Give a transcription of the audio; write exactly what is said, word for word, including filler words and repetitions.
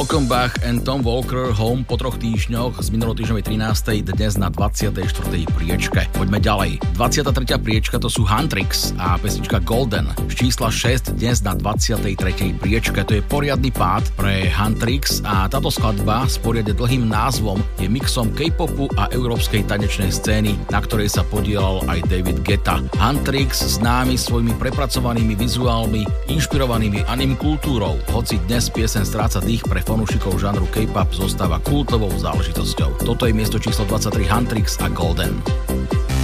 Welcome Back and Tom Walker Home po troch týždňoch z minulotýždňovej trinástej dnes na dvadsiatej štvrtej priečke. Poďme ďalej. dvadsiata tretia priečka to sú Huntrix a pesnička Golden. Z čísla šesť dnes na dvadsiatej tretej priečke. To je poriadny pád pre Huntrix a táto skladba s poriadne dlhým názvom je mixom K-popu a európskej tanečnej scény, na ktorej sa podielal aj David Guetta. Huntrix známy svojimi prepracovanými vizuálmi, inšpirovanými anime kultúrou, hoci dnes pieseň stráca dých pre fanúšikov žánru K-pop, zostáva kultovou záležitosťou. Toto je miesto číslo dvadsaťtri Huntrix a Golden.